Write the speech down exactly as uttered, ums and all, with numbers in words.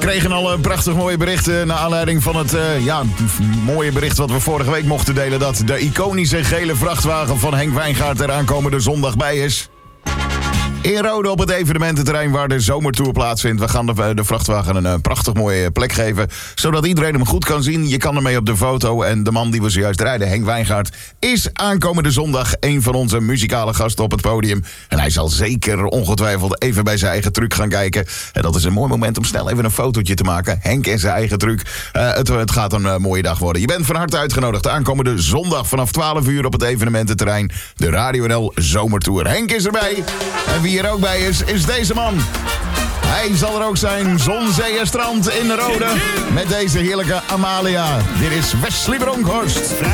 kregen al een prachtig mooie berichten naar aanleiding van het uh, ja, mooie bericht wat we vorige week mochten delen. Dat de iconische gele vrachtwagen van Henk Wijngaard er aankomende zondag bij is. In Rode op het evenemententerrein waar de zomertour plaatsvindt. We gaan de, de vrachtwagen een uh, prachtig mooie plek geven. Zodat iedereen hem goed kan zien. Je kan ermee op de foto. En de man die we zojuist rijden, Henk Wijngaard, is aankomende zondag een van onze muzikale gasten op het podium. En hij zal zeker ongetwijfeld even bij zijn eigen truc gaan kijken. En dat is een mooi moment om snel even een fotootje te maken. Henk en zijn eigen truc. Uh, het, het gaat een uh, mooie dag worden. Je bent van harte uitgenodigd. Aankomende zondag vanaf twaalf uur op het evenemententerrein. De Radio N L Zomertour. Henk is erbij. En wie hier ook bij is, is deze man. Hij zal er ook zijn. Zon, zee en strand in Rode. Met deze heerlijke Amalia. Dit is Wesley Bronkhorst.